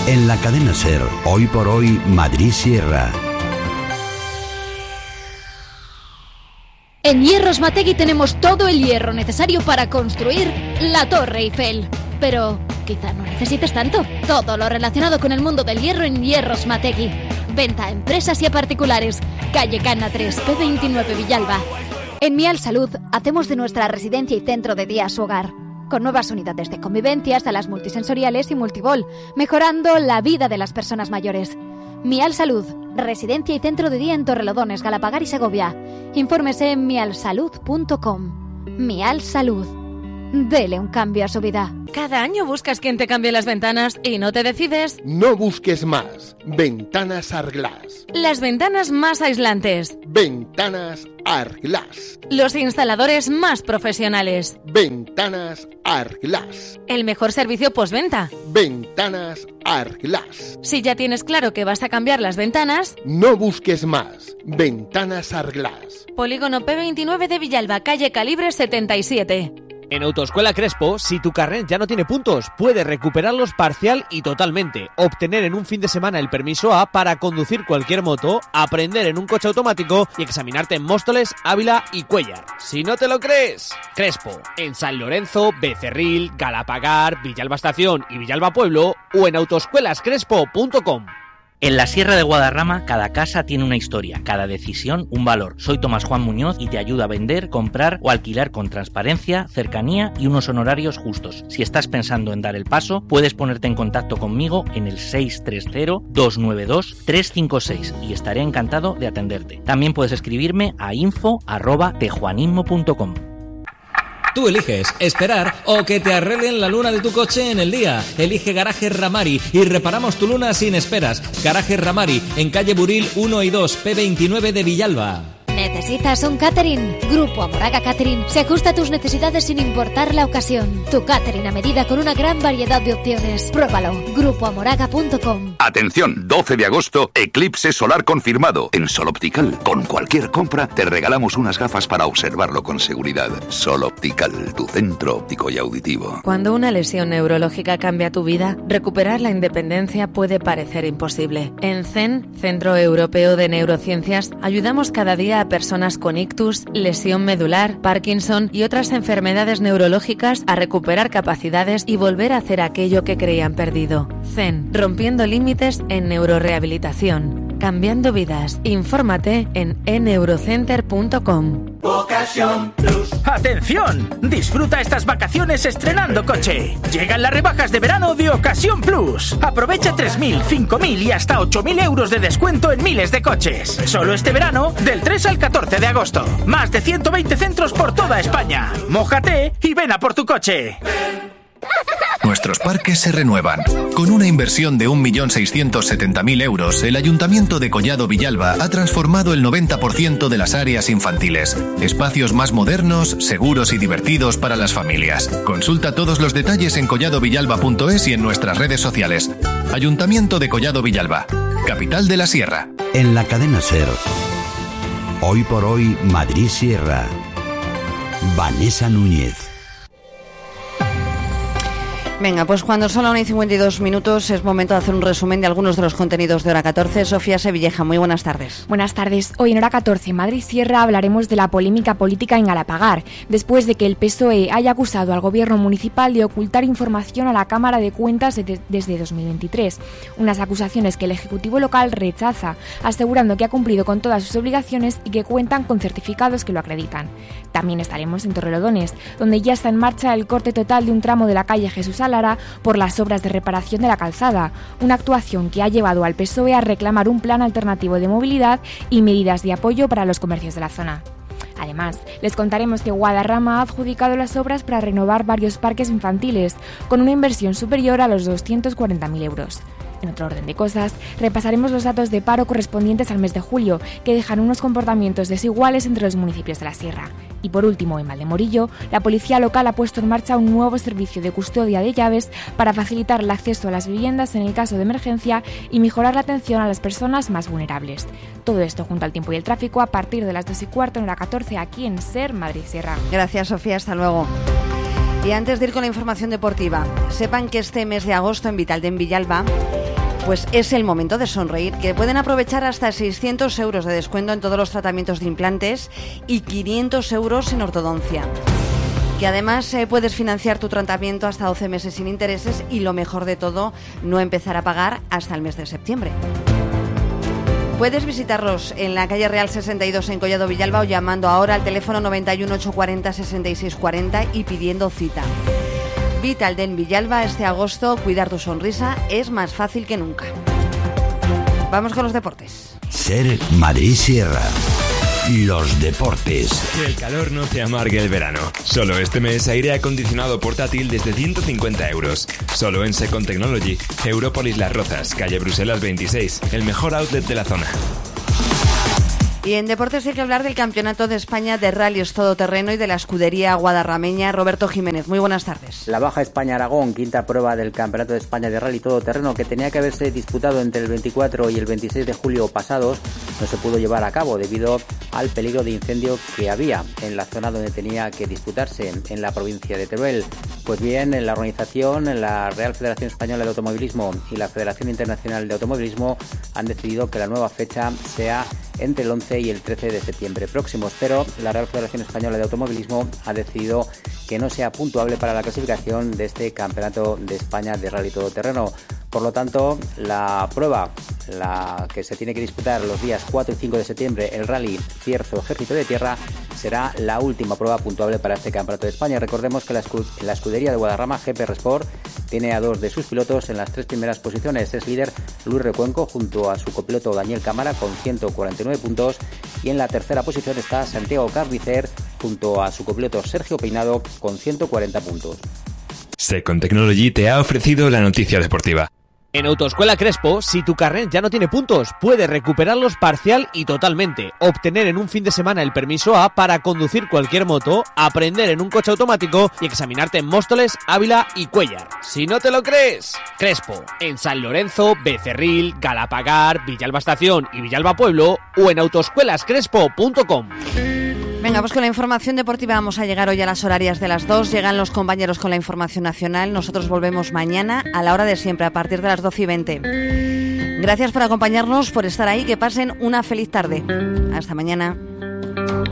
En la cadena SER, hoy por hoy, Madrid Sierra. En Hierros Mategui tenemos todo el hierro necesario para construir la Torre Eiffel. Pero quizá no necesites tanto. Todo lo relacionado con el mundo del hierro en Hierros Mategui. Venta a empresas y a particulares. Calle Cana 3, P29 Villalba. En Mial Salud hacemos de nuestra residencia y centro de día su hogar, con nuevas unidades de convivencia, salas multisensoriales y multibol, mejorando la vida de las personas mayores. Mial Salud, residencia y centro de día en Torrelodones, Galapagar y Segovia. Infórmese en mialsalud.com. Mial Salud. Dele un cambio a su vida. Cada año buscas quien te cambie las ventanas y no te decides. No busques más. Ventanas Arglass. Las ventanas más aislantes. Ventanas Arglass. Los instaladores más profesionales. Ventanas Arglass. El mejor servicio postventa. Ventanas Arglass. Si ya tienes claro que vas a cambiar las ventanas, no busques más. Ventanas Arglass. Polígono P29 de Villalba, calle Calibre 77. En Autoescuela Crespo, si tu carnet ya no tiene puntos, puedes recuperarlos parcial y totalmente, obtener en un fin de semana el permiso A para conducir cualquier moto, aprender en un coche automático y examinarte en Móstoles, Ávila y Cuéllar. Si no te lo crees, Crespo, en San Lorenzo, Becerril, Galapagar, Villalba Estación y Villalba Pueblo, o en autoescuelascrespo.com. En la Sierra de Guadarrama, cada casa tiene una historia, cada decisión un valor. Soy Tomás Juan Muñoz y te ayudo a vender, comprar o alquilar con transparencia, cercanía y unos honorarios justos. Si estás pensando en dar el paso, puedes ponerte en contacto conmigo en el 630-292-356 y estaré encantado de atenderte. También puedes escribirme a info@tejuanismo.com. Tú eliges esperar o que te arreglen la luna de tu coche en el día. Elige Garajes Ramari y reparamos tu luna sin esperas. Garajes Ramari, en calle Buril 1 y 2, P29 de Villalba. ¿Necesitas un catering? Grupo Amoraga Catering se ajusta a tus necesidades sin importar la ocasión. Tu catering a medida con una gran variedad de opciones. Pruébalo. grupoamoraga.com. Atención, 12 de agosto, eclipse solar confirmado. En Sol Optical, con cualquier compra, te regalamos unas gafas para observarlo con seguridad. Sol Optical, tu centro óptico y auditivo. Cuando una lesión neurológica cambia tu vida, recuperar la independencia puede parecer imposible. En CEN, Centro Europeo de Neurociencias, ayudamos cada día a personas con ictus, lesión medular, Parkinson y otras enfermedades neurológicas a recuperar capacidades y volver a hacer aquello que creían perdido. CEN, rompiendo límites en neurorehabilitación, cambiando vidas. Infórmate en eneurocenter.com. Ocasión Plus. ¡Atención! Disfruta estas vacaciones estrenando coche. Llegan las rebajas de verano de Ocasión Plus. Aprovecha 3.000, 5.000 y hasta 8.000 euros de descuento en miles de coches. Solo este verano, del 3 al 14 de agosto. Más de 120 centros por toda España. Mójate y ven a por tu coche. Nuestros parques se renuevan. Con una inversión de 1.670.000 euros, el Ayuntamiento de Collado Villalba ha transformado el 90% de las áreas infantiles. Espacios más modernos, seguros y divertidos para las familias. Consulta todos los detalles en colladovillalba.es y en nuestras redes sociales. Ayuntamiento de Collado Villalba, capital de la Sierra. En la cadena SER, hoy por hoy, Madrid Sierra. Vanessa Núñez. Venga, pues cuando son las 1:52 es momento de hacer un resumen de algunos de los contenidos de Hora 14. Sofía Sevilleja, muy buenas tardes. Buenas tardes. Hoy en Hora 14, Madrid Sierra, hablaremos de la polémica política en Galapagar, después de que el PSOE haya acusado al gobierno municipal de ocultar información a la Cámara de Cuentas desde 2023. Unas acusaciones que el Ejecutivo local rechaza, asegurando que ha cumplido con todas sus obligaciones y que cuentan con certificados que lo acreditan. También estaremos en Torrelodones, donde ya está en marcha el corte total de un tramo de la calle Jesús Alara por las obras de reparación de la calzada, una actuación que ha llevado al PSOE a reclamar un plan alternativo de movilidad y medidas de apoyo para los comercios de la zona. Además, les contaremos que Guadarrama ha adjudicado las obras para renovar varios parques infantiles, con una inversión superior a los 240.000 euros. En otro orden de cosas, repasaremos los datos de paro correspondientes al mes de julio, que dejan unos comportamientos desiguales entre los municipios de la Sierra. Y por último, en Valdemorillo, la policía local ha puesto en marcha un nuevo servicio de custodia de llaves para facilitar el acceso a las viviendas en el caso de emergencia y mejorar la atención a las personas más vulnerables. Todo esto junto al tiempo y el tráfico a partir de las 2:15 en Hora 14 aquí en SER Madrid Sierra. Gracias, Sofía, hasta luego. Y antes de ir con la información deportiva, sepan que este mes de agosto en Vitaldent Villalba Pues es el momento de sonreír, que pueden aprovechar hasta 600 euros de descuento en todos los tratamientos de implantes y 500 euros en ortodoncia. Que además puedes financiar tu tratamiento hasta 12 meses sin intereses y lo mejor de todo, no empezar a pagar hasta el mes de septiembre. Puedes visitarlos en la calle Real 62 en Collado Villalba o llamando ahora al teléfono 91 840 6640 y pidiendo cita. Vitaldent Villalba, este agosto, cuidar tu sonrisa es más fácil que nunca. Vamos con los deportes. Ser Madrid Sierra. Los deportes. Que el calor no te amargue el verano. Solo este mes aire acondicionado portátil desde 150 euros. Solo en Second Technology. Europolis Las Rozas, calle Bruselas 26. El mejor outlet de la zona. Y en deportes hay que hablar del Campeonato de España de Rallys Todoterreno y de la escudería guadarrameña. Roberto Jiménez, muy buenas tardes. La Baja España-Aragón, quinta prueba del Campeonato de España de Rally Todoterreno, que tenía que haberse disputado entre el 24 y el 26 de julio pasados, no se pudo llevar a cabo debido al peligro de incendio que había en la zona donde tenía que disputarse, en la provincia de Teruel. Pues bien, en la organización, en la Real Federación Española de Automovilismo y la Federación Internacional de Automovilismo han decidido que la nueva fecha sea entre el 11 y el 13 de septiembre próximos, pero la Real Federación Española de Automovilismo ha decidido que no sea puntuable para la clasificación de este Campeonato de España de Rally Todoterreno. Por lo tanto, la prueba, la que se tiene que disputar los días 4 y 5 de septiembre, el Rally Cierzo Ejército de Tierra, será la última prueba puntuable para este Campeonato de España. Recordemos que la escudería de Guadarrama, GP Sport, tiene a dos de sus pilotos en las tres primeras posiciones. Es líder Luis Recuenco junto a su copiloto Daniel Cámara con 149 puntos y en la tercera posición está Santiago Carnicer junto a su copiloto Sergio Peinado con 140 puntos. Second Technology te ha ofrecido la noticia deportiva. En Autoescuela Crespo, si tu carnet ya no tiene puntos, puedes recuperarlos parcial y totalmente, obtener en un fin de semana el permiso A para conducir cualquier moto, aprender en un coche automático y examinarte en Móstoles, Ávila y Cuéllar. Si no te lo crees, Crespo, en San Lorenzo, Becerril, Galapagar, Villalba Estación y Villalba Pueblo o en autoescuelascrespo.com. Venga, pues con la información deportiva vamos a llegar hoy a las horarias de las 2. Llegan los compañeros con la información nacional. Nosotros volvemos mañana a la hora de siempre, a partir de las 12:20. Gracias por acompañarnos, por estar ahí. Que pasen una feliz tarde. Hasta mañana.